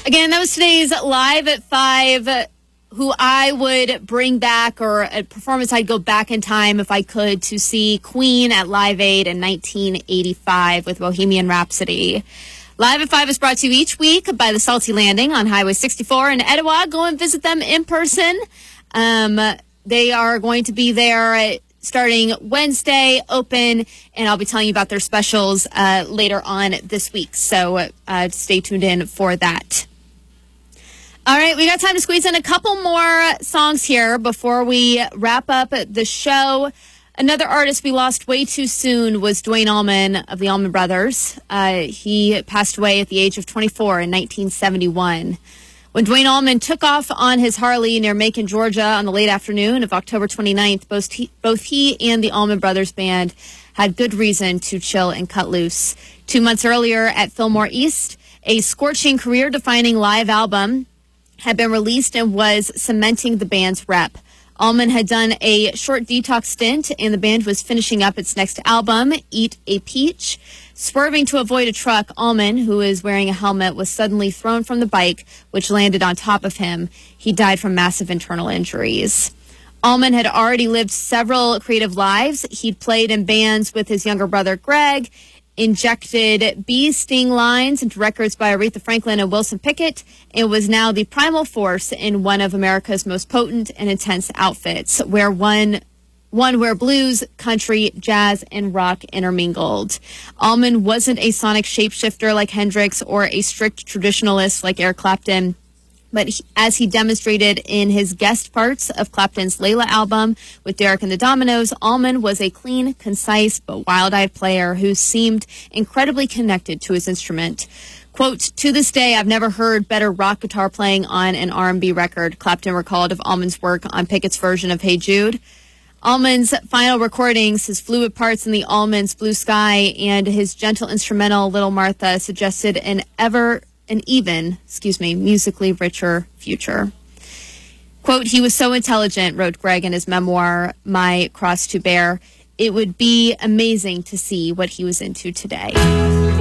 Again, that was today's Live at 5, who I would bring back, or a performance I'd go back in time if I could, to see Queen at Live Aid in 1985 with Bohemian Rhapsody. Live at 5 is brought to you each week by the Salty Landing on Highway 64 in Etowah. Go and visit them in person. They are going to be there starting Wednesday, open, and I'll be telling you about their specials later on this week. So stay tuned in for that. All right, we got time to squeeze in a couple more songs here before we wrap up the show. Another artist we lost way too soon was Duane Allman of the Allman Brothers. He passed away at the age of 24 in 1971. When Duane Allman took off on his Harley near Macon, Georgia on the late afternoon of October 29th, both he and the Allman Brothers Band had good reason to chill and cut loose. 2 months earlier at Fillmore East, a scorching career-defining live album had been released and was cementing the band's rep. Allman had done a short detox stint, and the band was finishing up its next album, Eat a Peach. Swerving to avoid a truck, Allman, who is wearing a helmet, was suddenly thrown from the bike, which landed on top of him. He died from massive internal injuries. Allman had already lived several creative lives. He'd played in bands with his younger brother, Greg, injected bee sting lines into records by Aretha Franklin and Wilson Pickett, and was now the primal force in one of America's most potent and intense outfits, where one where blues, country, jazz, and rock intermingled. Allman wasn't a sonic shapeshifter like Hendrix or a strict traditionalist like Eric Clapton, but as he demonstrated in his guest parts of Clapton's Layla album with Derek and the Dominos, Allman was a clean, concise, but wild-eyed player who seemed incredibly connected to his instrument. Quote, "To this day, I've never heard better rock guitar playing on an R&B record," Clapton recalled of Allman's work on Pickett's version of Hey Jude. Allman's final recordings, his fluid parts in the Allman's Blue Sky, and his gentle instrumental Little Martha suggested an even musically richer future. Quote, "He was so intelligent," wrote Greg in his memoir, My Cross to Bear. "It would be amazing to see what he was into today."